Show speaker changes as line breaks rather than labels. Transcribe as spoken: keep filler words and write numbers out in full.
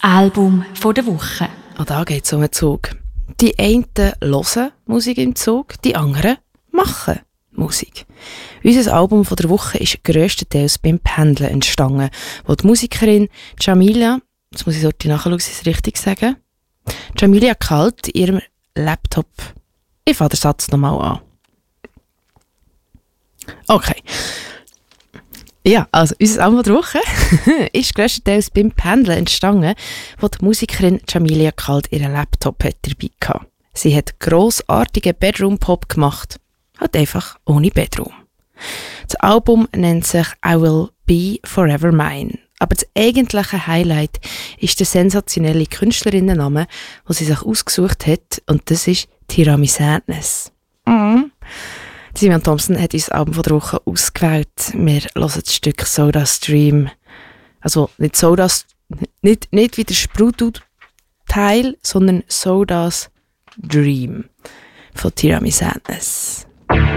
Album der Woche.
Und da geht es um einen Zug. Die einen hören Musik im Zug, die anderen machen Musik. Unser Album der Woche ist grösstenteils beim Pendeln entstanden, wo die Musikerin Jamilia, jetzt muss ich dort nachschauen, ob ich es richtig sagen, Jamilia Kalt in ihrem Laptop, ich fange den Satz nochmal an. Okay. Ja, also unser Album der Woche ist grösstenteils beim Pendeln entstanden, wo die Musikerin Jamilia Kalt ihren Laptop hat dabei hatte. Sie hat grossartigen Bedroom-Pop gemacht, halt einfach ohne Bedroom. Das Album nennt sich I Will Be Forever Mine, aber das eigentliche Highlight ist der sensationelle Künstlerinnenname, den sie sich ausgesucht hat, und das ist Tiramisu Sadness. Mhm. Simon Thompson hat uns das Album der Woche ausgewählt. Wir hören das Stück Soda Stream. Also nicht Sodas, nicht, nicht wie der Sprudel-Teil, sondern Sodas Dream von Tiramisu Sadness.